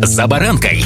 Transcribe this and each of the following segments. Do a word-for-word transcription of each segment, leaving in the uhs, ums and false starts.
«За баранкой».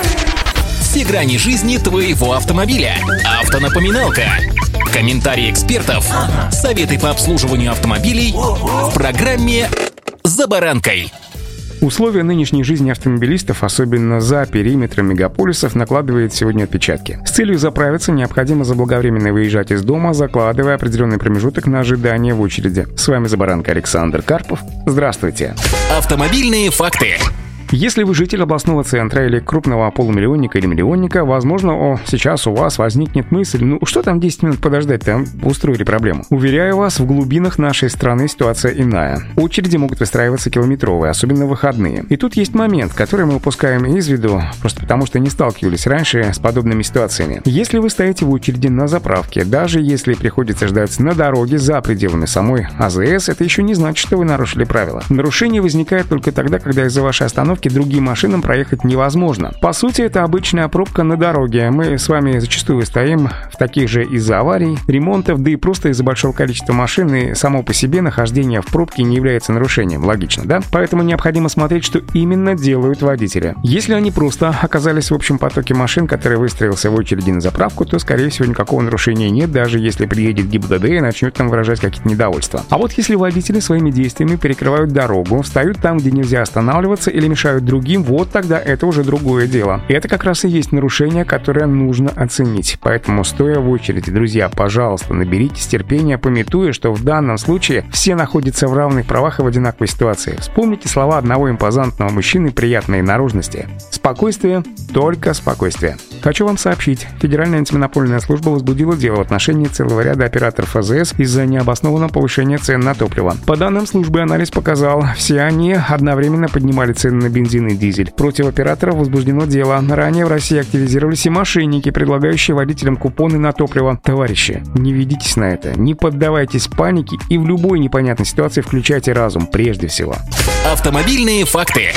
Все грани жизни твоего автомобиля. Автонапоминалка. Комментарии экспертов. Советы по обслуживанию автомобилей в программе «За баранкой». Условия нынешней жизни автомобилистов, особенно за периметром мегаполисов, накладывают сегодня отпечатки. С целью заправиться необходимо заблаговременно выезжать из дома, закладывая определенный промежуток на ожидание в очереди. С вами «За баранкой» Александр Карпов. Здравствуйте. Автомобильные факты. Если вы житель областного центра или крупного полумиллионника или миллионника, возможно, о, сейчас у вас возникнет мысль, ну что там десять минут подождать, там устроили проблему. Уверяю вас, в глубинах нашей страны ситуация иная. Очереди могут выстраиваться километровые, особенно в выходные. И тут есть момент, который мы упускаем из виду, просто потому что не сталкивались раньше с подобными ситуациями. Если вы стоите в очереди на заправке, даже если приходится ждать на дороге за пределами самой АЗС, это еще не значит, что вы нарушили правила. Нарушение возникает только тогда, когда из-за вашей остановки другим машинам проехать невозможно. По сути, это обычная пробка на дороге. Мы с вами зачастую стоим в таких же из-за аварий, ремонтов, да и просто из-за большого количества машин, и само по себе нахождение в пробке не является нарушением. Логично, да? Поэтому необходимо смотреть, что именно делают водители. Если они просто оказались в общем потоке машин, который выстроился в очереди на заправку, то, скорее всего, никакого нарушения нет, даже если приедет ГИБДД и начнет там выражать какие-то недовольства. А вот если водители своими действиями перекрывают дорогу, встают там, где нельзя останавливаться, или мешают другим, вот тогда это уже другое дело. И это как раз и есть нарушение, которое нужно оценить. Поэтому, стоя в очереди, друзья, пожалуйста, наберитесь терпения, памятуя, что в данном случае все находятся в равных правах и в одинаковой ситуации. Вспомните слова одного импозантного мужчины приятной наружности. Спокойствие, только спокойствие. Хочу вам сообщить, Федеральная антимонопольная служба возбудила дело в отношении целого ряда операторов АЗС из-за необоснованного повышения цен на топливо. По данным службы, анализ показал, все они одновременно поднимали цены на бензин и дизель. Против операторов возбуждено дело. Ранее в России активизировались и мошенники, предлагающие водителям купоны на топливо. Товарищи, не ведитесь на это, не поддавайтесь панике и в любой непонятной ситуации включайте разум прежде всего. Автомобильные факты.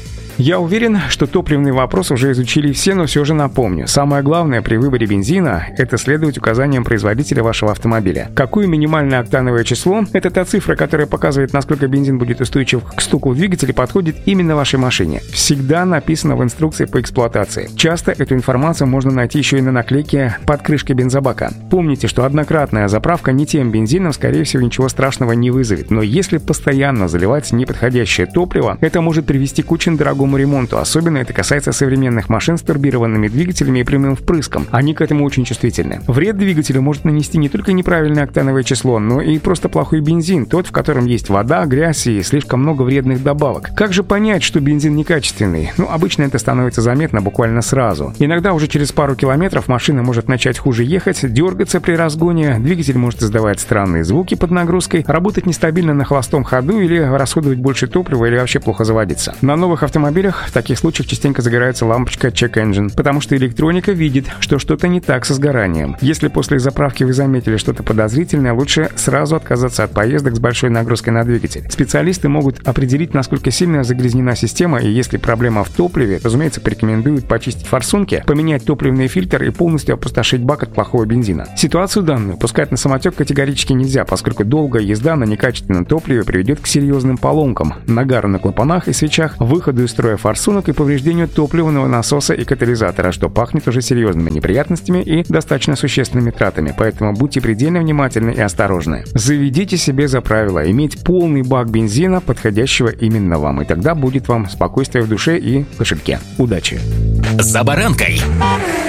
Я уверен, что топливный вопрос уже изучили все, но все же напомню. Самое главное при выборе бензина – это следовать указаниям производителя вашего автомобиля. Какое минимальное октановое число – это та цифра, которая показывает, насколько бензин будет устойчив к стуку в двигателе, подходит именно вашей машине. Всегда написано в инструкции по эксплуатации. Часто эту информацию можно найти еще и на наклейке под крышкой бензобака. Помните, что однократная заправка не тем бензином, скорее всего, ничего страшного не вызовет. Но если постоянно заливать неподходящее топливо, это может привести к очень дорогому ремонту. Особенно это касается современных машин с турбированными двигателями и прямым впрыском. Они к этому очень чувствительны. Вред двигателю может нанести не только неправильное октановое число, но и просто плохой бензин, тот, в котором есть вода, грязь и слишком много вредных добавок. Как же понять, что бензин некачественный? Ну, обычно это становится заметно буквально сразу. Иногда уже через пару километров машина может начать хуже ехать, дергаться при разгоне, двигатель может издавать странные звуки под нагрузкой, работать нестабильно на холостом ходу или расходовать больше топлива или вообще плохо заводиться. На новых автомобилях в таких случаях частенько загорается лампочка Check Engine, потому что электроника видит, что что-то не так со сгоранием. Если после заправки вы заметили что-то подозрительное, лучше сразу отказаться от поездок с большой нагрузкой на двигатель. Специалисты могут определить, насколько сильно загрязнена система, и если проблема в топливе, разумеется, порекомендуют почистить форсунки, поменять топливный фильтр и полностью опустошить бак от плохого бензина. Ситуацию данную пускать на самотек категорически нельзя, поскольку долгая езда на некачественном топливе приведет к серьезным поломкам, нагару на клапанах и свечах, выходу из строя форсунок и повреждению топливного насоса и катализатора, что пахнет уже серьезными неприятностями и достаточно существенными тратами, поэтому будьте предельно внимательны и осторожны. Заведите себе за правило иметь полный бак бензина, подходящего именно вам, и тогда будет вам спокойствие в душе и в кошельке. Удачи! «За баранкой».